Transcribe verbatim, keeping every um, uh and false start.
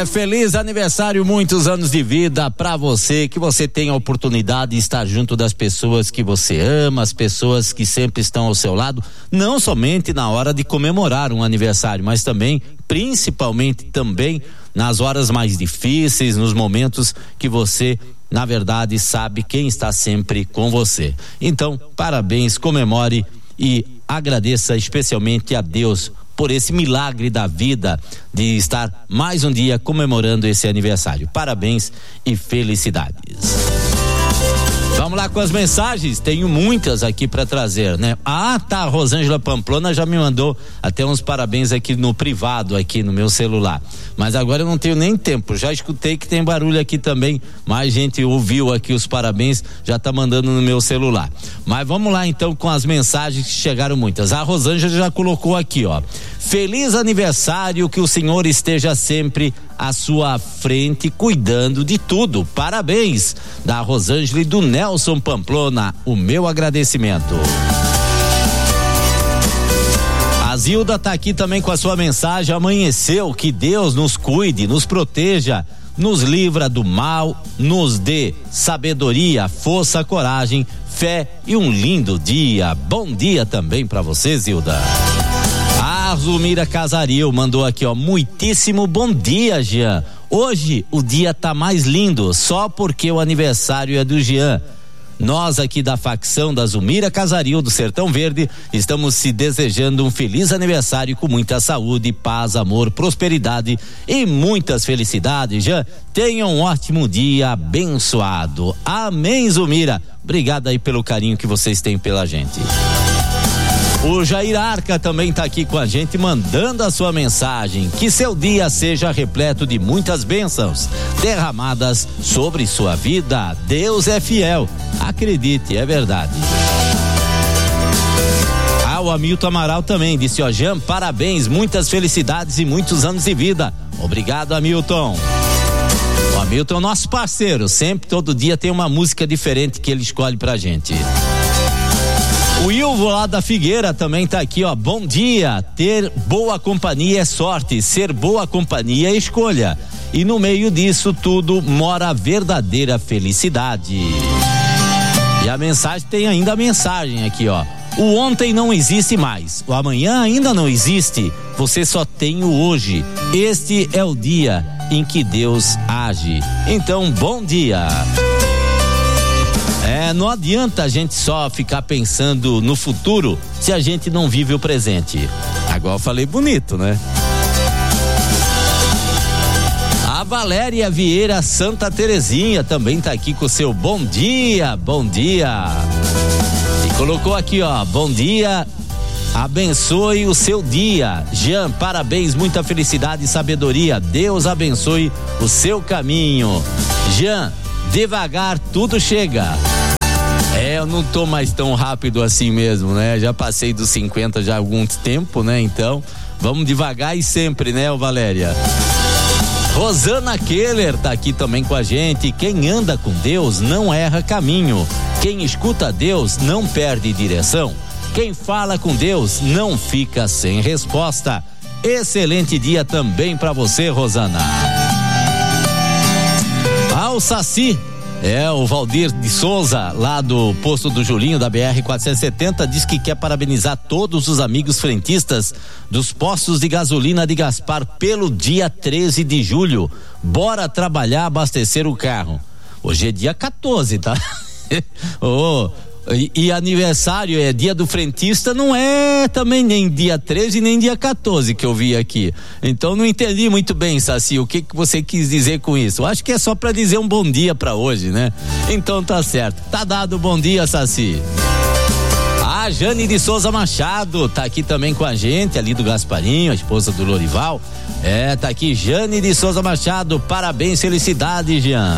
É, feliz aniversário, muitos anos de vida pra você, que você tenha a oportunidade de estar junto das pessoas que você ama, as pessoas que sempre estão ao seu lado, não somente na hora de comemorar um aniversário, mas também, principalmente também nas horas mais difíceis, nos momentos que você, na verdade, sabe quem está sempre com você. Então, parabéns, comemore e agradeça especialmente a Deus por esse milagre da vida de estar mais um dia comemorando esse aniversário. Parabéns e felicidades. Vamos lá com as mensagens, tenho muitas aqui para trazer, né? Ah, tá, a Rosângela Pamplona já me mandou até uns parabéns aqui no privado, aqui no meu celular, mas agora eu não tenho nem tempo, já escutei que tem barulho aqui também, mais gente ouviu aqui os parabéns, já tá mandando no meu celular, mas vamos lá então com as mensagens que chegaram muitas. A Rosângela já colocou aqui, ó: feliz aniversário, que o Senhor esteja sempre à sua frente, cuidando de tudo. Parabéns, da Rosângela e do Nelson Pamplona, o meu agradecimento. A Zilda tá aqui também com a sua mensagem: amanheceu, que Deus nos cuide, nos proteja, nos livra do mal, nos dê sabedoria, força, coragem, fé e um lindo dia. Bom dia também pra você, Zilda. A Zulmira Casaril mandou aqui, ó: muitíssimo bom dia, Jean. Hoje o dia tá mais lindo, só porque o aniversário é do Jean. Nós aqui da facção da Zulmira Casaril do Sertão Verde estamos se desejando um feliz aniversário com muita saúde, paz, amor, prosperidade e muitas felicidades, Jean. Tenha um ótimo dia abençoado. Amém, Zulmira. Obrigado aí pelo carinho que vocês têm pela gente. O Jair Arca também está aqui com a gente, mandando a sua mensagem. Que seu dia seja repleto de muitas bênçãos derramadas sobre sua vida. Deus é fiel. Acredite, é verdade. Ah, o Hamilton Amaral também disse, ó: Jean, parabéns, muitas felicidades e muitos anos de vida. Obrigado, Hamilton. O Hamilton é o nosso parceiro, sempre, todo dia tem uma música diferente que ele escolhe pra gente. O Ilvo lá da Figueira também tá aqui, ó: bom dia, ter boa companhia é sorte, ser boa companhia é escolha, e no meio disso tudo mora a verdadeira felicidade. E a mensagem, tem ainda a mensagem aqui, ó: o ontem não existe mais, o amanhã ainda não existe, você só tem o hoje, este é o dia em que Deus age. Então, bom dia. É, não adianta a gente só ficar pensando no futuro se a gente não vive o presente. Agora eu falei bonito, né? A Valéria Vieira Santa Terezinha também tá aqui com o seu bom dia, bom dia. E colocou aqui, ó: bom dia, abençoe o seu dia. Jean, parabéns, muita felicidade e sabedoria. Deus abençoe o seu caminho. Jean, devagar tudo chega. É, eu não tô mais tão rápido assim mesmo, né? Já passei dos cinquenta já há algum tempo, né? Então, vamos devagar e sempre, né, Valéria? Rosana Keller tá aqui também com a gente. Quem anda com Deus não erra caminho. Quem escuta Deus não perde direção. Quem fala com Deus não fica sem resposta. Excelente dia também pra você, Rosana. Ao Saci, é, o Valdir de Souza, lá do posto do Julinho, da B R quatrocentos e setenta, diz que quer parabenizar todos os amigos frentistas dos postos de gasolina de Gaspar pelo dia treze de julho. Bora trabalhar, abastecer o carro. Hoje é dia quatorze, tá? Oh, e, e aniversário é dia do frentista, não é também nem dia treze nem dia quatorze que eu vi aqui. Então não entendi muito bem, Saci, o que que você quis dizer com isso. Eu acho que é só pra dizer um bom dia pra hoje, né? Então tá certo, tá dado bom dia, Saci. A Jane de Souza Machado tá aqui também com a gente, ali do Gasparinho, a esposa do Lorival. É, tá aqui Jane de Souza Machado, parabéns, felicidade, Jean.